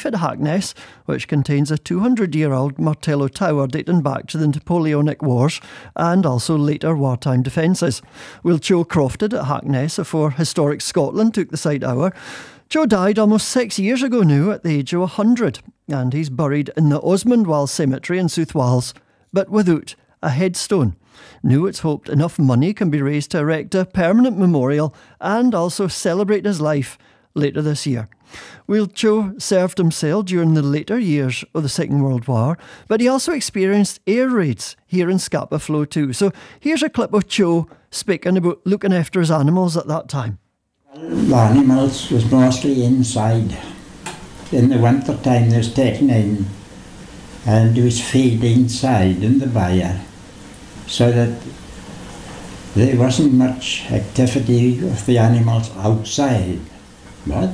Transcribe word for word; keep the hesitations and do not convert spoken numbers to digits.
life at Hackness, which contains a two hundred year old Martello Tower dating back to the Napoleonic Wars and also later wartime defences. Well, Joe crofted at Hackness afore Historic Scotland took the site over. Joe died almost six years ago now at the age of one hundred, and he's buried in the Osmondwall Cemetery in South Wales, but without a headstone. Now it's hoped enough money can be raised to erect a permanent memorial and also celebrate his life later this year. Well, Joe served himself during the later years of the Second World War, but he also experienced air raids here in Scapa Flow too. So here's a clip of Joe speaking about looking after his animals at that time. The animals was mostly inside. In the winter time they was taken in and there was feed inside in the byre, so that there wasn't much activity of the animals outside. But